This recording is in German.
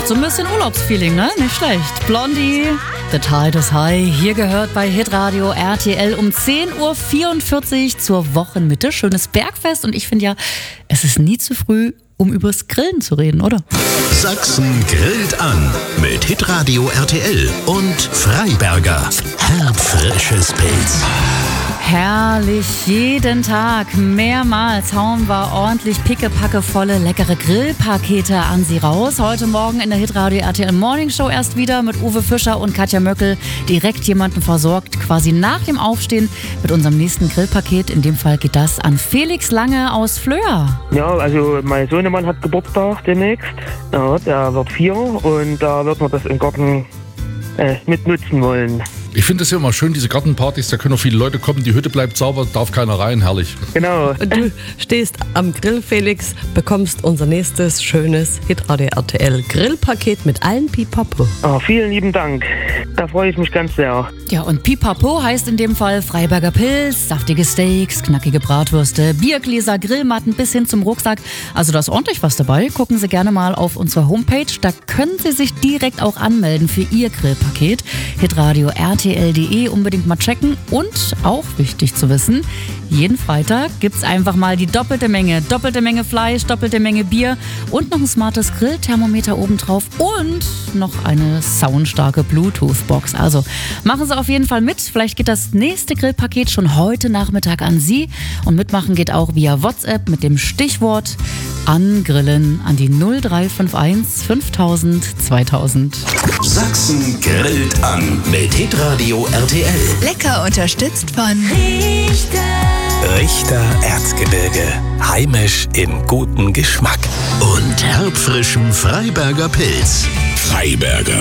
so ein bisschen Urlaubsfeeling, ne? Nicht schlecht. Blondie, The Tide is High. Hier gehört bei Hitradio RTL um 10.44 Uhr zur Wochenmitte. Schönes Bergfest und ich finde ja, es ist nie zu früh, um übers Grillen zu reden, oder? Sachsen grillt an mit Hitradio RTL und Freiberger. Herbfrisches Pilz. Herrlich, jeden Tag, mehrmals hauen wir ordentlich pickepackevolle, leckere Grillpakete an Sie raus. Heute Morgen in der Hitradio RTL Morning Show erst wieder mit Uwe Fischer und Katja Möckel direkt jemanden versorgt, quasi nach dem Aufstehen mit unserem nächsten Grillpaket. In dem Fall geht das an Felix Lange aus Flöa. Ja, also mein Sohnemann hat Geburtstag demnächst. Ja, der wird 4 und da wird man das im Garten mit nutzen wollen. Ich finde es ja immer schön, diese Gartenpartys, da können auch viele Leute kommen, die Hütte bleibt sauber, darf keiner rein, herrlich. Genau. Und du stehst am Grill, Felix, bekommst unser nächstes schönes Hitradio RTL Grillpaket mit allen Pipapo. Ah, vielen lieben Dank. Da freue ich mich ganz sehr. Ja, und Pipapo heißt in dem Fall Freiberger Pilz, saftige Steaks, knackige Bratwürste, Biergläser, Grillmatten bis hin zum Rucksack. Also da ist ordentlich was dabei. Gucken Sie gerne mal auf unsere Homepage. Da können Sie sich direkt auch anmelden für Ihr Grillpaket. Hitradio RTL.de unbedingt mal checken. Und auch wichtig zu wissen, jeden Freitag gibt's einfach mal die doppelte Menge Fleisch, doppelte Menge Bier und noch ein smartes Grillthermometer obendrauf und noch eine soundstarke Bluetooth-Box. Also machen Sie auf jeden Fall mit. Vielleicht geht das nächste Grillpaket schon heute Nachmittag an Sie. Und mitmachen geht auch via WhatsApp mit dem Stichwort Angrillen an die 0351 5000 2000. Sachsen grillt an mit Hitradio RTL. Lecker unterstützt von Richter Erzgebirge. Heimisch in gutem Geschmack. Und herbfrischem Freiberger Pilz. Freiberger.